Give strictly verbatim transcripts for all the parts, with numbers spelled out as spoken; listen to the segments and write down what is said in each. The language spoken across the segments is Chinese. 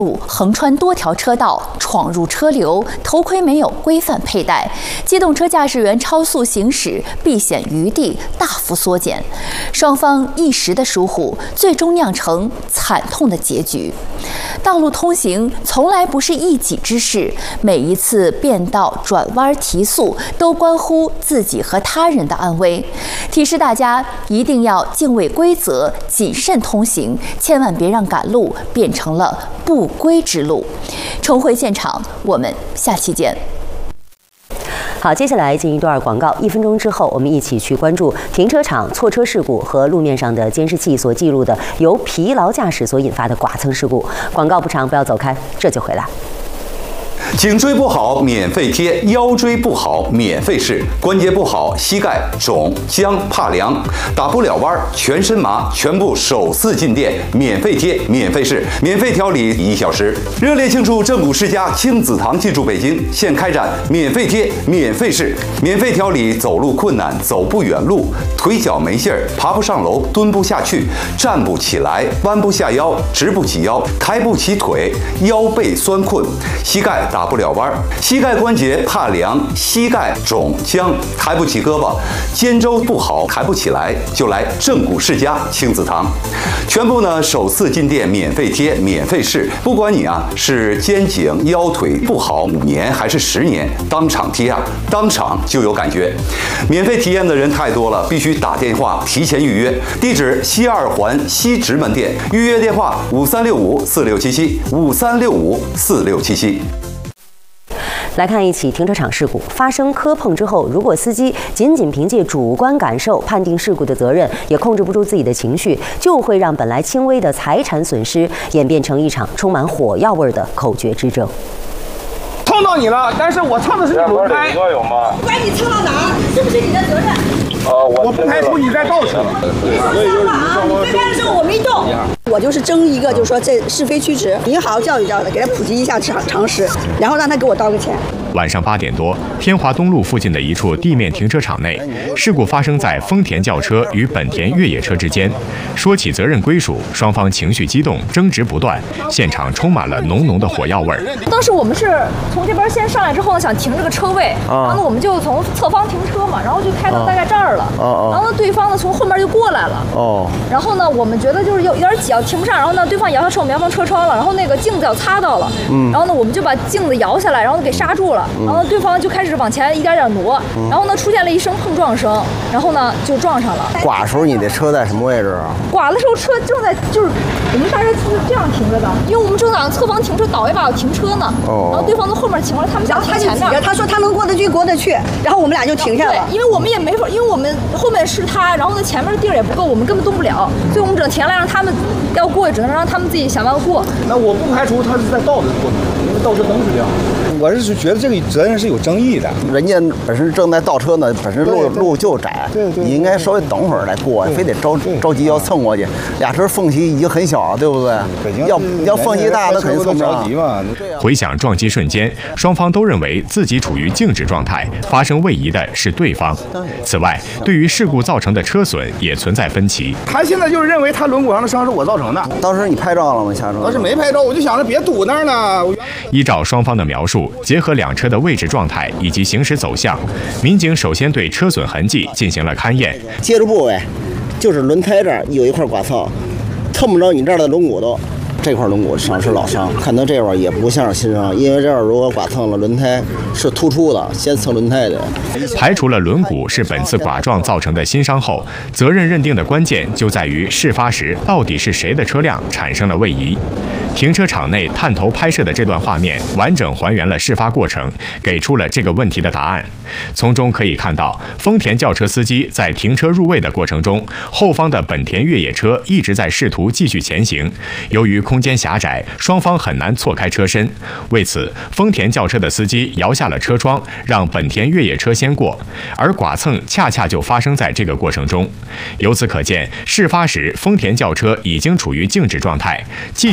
横穿多条车道，闯入车流，头盔没有规范佩戴，机动车驾驶员超速行驶，避险余地大幅缩减，双方一时的疏忽，最终酿成惨痛的结局。道路通行从来不是一己之事，每一次变道、转弯、提速，都关乎自己和他人的安危。提示大家一定要敬畏规则，谨慎通行，千万别让赶路变成了不归之路。重回现场，我们下期见。 好，接下来进一段广告，一分钟之后，我们一起去关注停车场错车事故和路面上的监视器所记录的由疲劳驾驶所引发的剐蹭事故。广告不长，不要走开，这就回来。 颈椎不好免费贴，腰椎不好免费试，关节不好膝盖肿僵怕凉，打不了弯全身麻，全部首次进店免费贴免费试，免费调理一小时。热烈庆祝正骨世家亲子堂进驻北京，现开展免费贴免费试，免费调理走路困难、走不远路、腿脚没劲儿、爬不上楼、蹲不下去、站不起来、弯不下腰、直不起腰、抬不起腿、腰背酸困、膝盖打不了弯，膝盖关节怕凉，膝盖肿僵，抬不起胳膊，肩周不好，抬不起来，就来正骨世家亲子堂，全部呢首次进店免费贴免费试，不管你啊是肩颈腰腿不好五年还是十年，当场贴啊，当场就有感觉。免费体验的人太多了，必须打电话提前预约。地址西二环西直门店，预约电话五三六五四六七七五三六五四六七七。 来看一起停车场事故发生磕碰之后，如果司机仅仅凭借主观感受判定事故的责任，也控制不住自己的情绪，就会让本来轻微的财产损失演变成一场充满火药味的口角之争。 碰到你了，但是我蹭的是你轮胎， 不管你蹭到哪儿，是不是你的责任？ 呃，我不排除你在倒车。 所以就是你开的时候我没动，我就是争一个，就是说这是非曲直，你好好教育教育他，给他普及一下常常识，然后让他给我道个歉。 晚上八点多，天华东路附近的一处地面停车场内，事故发生在丰田轿车与本田越野车之间。说起责任归属，双方情绪激动，争执不断，现场充满了浓浓的火药味儿。 当时我们是从这边先上来之后呢，想停这个车位， 啊、 然后呢我们就从侧方停车嘛，然后就开到大概这儿了， 啊啊、 然后呢对方呢从后面就过来了， 哦， 然后呢我们觉得就是有有点挤，要停不上，然后呢对方摇下车，我们摇上车窗了，然后那个镜子要擦到了，嗯，然后呢我们就把镜子摇下来，然后给刹住了，嗯、然后对方就开始往前一点点挪，嗯、然后呢出现了一声碰撞声，然后呢就撞上了。 剐时候你的车在什么位置啊？ 剐的时候车正在就是我们大概是这样停着的，因为我们正在侧方停车倒一把要停车呢，哦，然后对方从后面停过来，他们想停前面， 他说他能过得去过得去，然后我们俩就停下了， 因为我们也没法，因为我们后面是他，然后呢前面的地儿也不够，我们根本动不了，所以我们只能停下来让他们要过，也只能让他们自己想办法过。 那我不排除他是在倒着过，因为倒车灯是亮。我是觉得这个责任是有争议的， 人家本身正在倒车呢，本身路路就窄， 对对， 你应该稍微等会儿来过，非得着着急要蹭过去，俩车缝隙已经很小了，对不对？ 北京要要缝隙大，那肯定蹭不上。 回想撞击瞬间，双方都认为自己处于静止状态，发生位移的是对方。此外，对于事故造成的车损也存在分歧。 他现在就是认为他轮毂上的伤是我造成的。 当时你拍照了吗？下车？ 当时没拍照，我就想着别堵那儿呢。 依照双方的描述，结合两车的位置状态以及行驶走向，民警首先对车损痕迹进行了勘验。 接触部位就是轮胎这儿有一块剐蹭，蹭不着你这儿的轮毂都。这块轮毂伤是老伤，看到这块也不像是新伤，因为这儿如果剐蹭了轮胎是突出的，先蹭轮胎的。 排除了轮毂是本次剐撞造成的新伤后，责任认定的关键就在于事发时到底是谁的车辆产生了位移。停车场内探头拍摄的这段画面完整还原了事发过程，给出了这个问题的答案。从中可以看到，丰田轿车司机在停车入位的过程中，后方的本田越野车一直在试图继续前行，由于空间狭窄，双方很难错开车身。为此，丰田轿车的司机摇下了车窗，让本田越野车先过，而剐蹭恰恰就发生在这个过程中。由此可见，事发时丰田轿车已经处于静止状态，继续前行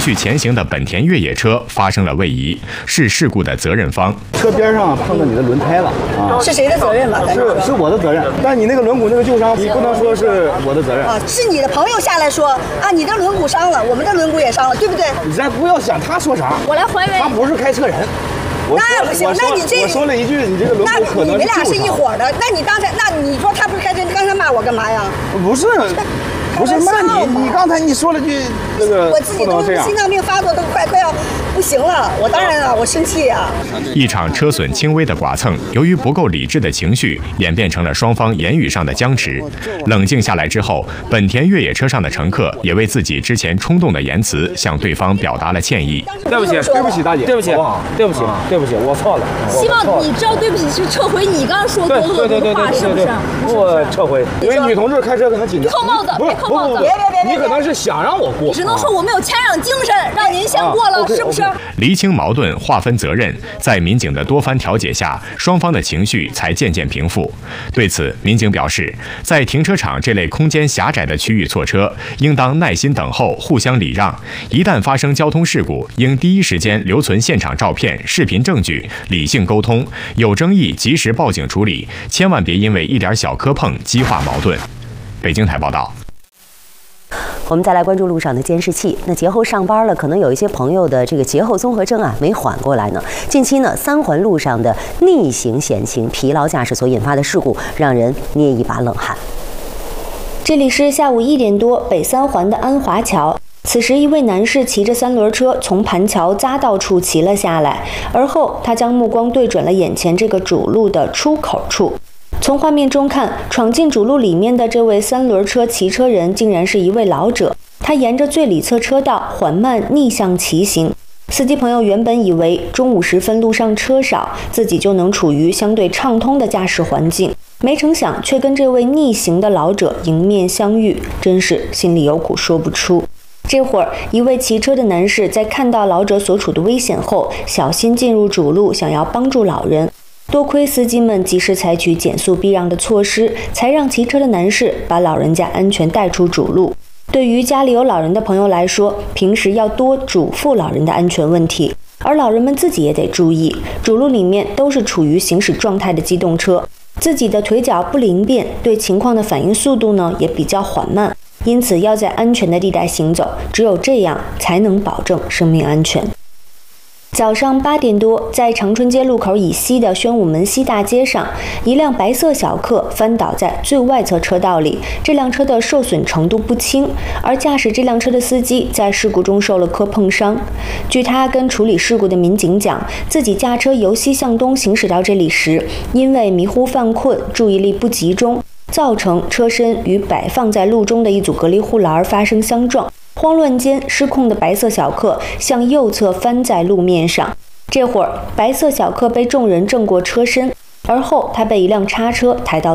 行的本田越野车发生了位移，是事故的责任方。 车边上碰到你的轮胎了啊， 是谁的责任吧？ 是是我的责任，但你那个轮毂那个旧伤，你不能说是我的责任啊，是你的朋友下来说啊，你的轮毂伤了，我们的轮毂也伤了，对不对？ 你咱不要想他说啥， 我来还原。 他不是开车人。 那不行，那你这我说了一句，你这个轮毂可能是旧伤。 那你们俩是一伙的，那你刚才那你说他不是开车，你刚才骂我干嘛呀？ 不是。不是骂你，你刚才你说了句那个， 我自己都心脏病发作都快快要不行了，我当然了，我生气呀、啊。 一场车损轻微的剐蹭，由于不够理智的情绪，演变成了双方言语上的僵持。冷静下来之后，本田越野车上的乘客也为自己之前冲动的言辞向对方表达了歉意。 对不起，对不起，大姐，对不起，对不起，对不起，我错了。 希望你知道对不起是撤回你刚刚说的恶毒的话，是不是？ 我撤回，因为女同志开车可能紧张。 扣帽子，别扣帽子， 别别别， 你可能是想让我过， 只能说我们有谦让精神，让您先过了，是不是？ 厘清矛盾，划分责任，在民警的多番调解下，双方的情绪才渐渐平复。对此，民警表示，在停车场这类空间狭窄的区域错车，应当耐心等候，互相礼让。一旦发生交通事故，应第一时间留存现场照片、视频证据，理性沟通，有争议及时报警处理，千万别因为一点小磕碰激化矛盾。北京台报道。 我们再来关注路上的监视器。那节后上班了，可能有一些朋友的这个节后综合征啊没缓过来呢。近期呢，三环路上的逆行险情、疲劳驾驶所引发的事故，让人捏一把冷汗。 这里是下午一点多，北三环的安华桥。此时，一位男士骑着三轮车从盘桥匝道处骑了下来，而后他将目光对准了眼前这个主路的出口处。从画面中看，闯进主路里面的这位三轮车骑车人竟然是一位老者，他沿着最里侧车道缓慢逆向骑行。司机朋友原本以为中午时分路上车少，自己就能处于相对畅通的驾驶环境，没成想却跟这位逆行的老者迎面相遇，真是心里有苦说不出。这会儿，一位骑车的男士在看到老者所处的危险后，小心进入主路，想要帮助老人。多亏司机们及时采取减速避让的措施，才让骑车的男士把老人家安全带出主路。对于家里有老人的朋友来说，平时要多嘱咐老人的安全问题，而老人们自己也得注意，主路里面都是处于行驶状态的机动车，自己的腿脚不灵便，对情况的反应速度呢也比较缓慢，因此要在安全的地带行走，只有这样才能保证生命安全。早上八点多，在长春街路口以西的宣武门西大街上，一辆白色小客翻倒在最外侧车道里，这辆车的受损程度不轻，而驾驶这辆车的司机在事故中受了磕碰伤。据他跟处理事故的民警讲，自己驾车由西向东行驶到这里时，因为迷糊犯困，注意力不集中，造成车身与摆放在路中的一组隔离护栏发生相撞。慌乱间，失控的白色小客向右侧翻在路面上。这会儿，白色小客被众人正过车身，而后他被一辆叉车抬到